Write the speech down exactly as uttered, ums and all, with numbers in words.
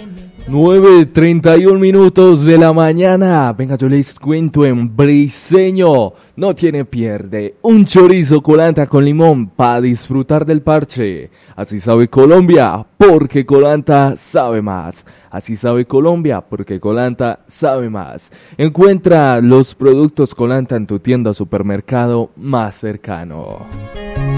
nueve treinta y un minutos de la mañana. Venga, yo les cuento, en Briseño no tiene pierde. Un chorizo colanta con limón para disfrutar del parche. Así sabe Colombia, porque Colanta sabe más. Así sabe Colombia, porque Colanta sabe más. Encuentra los productos Colanta en tu tienda o supermercado más cercano.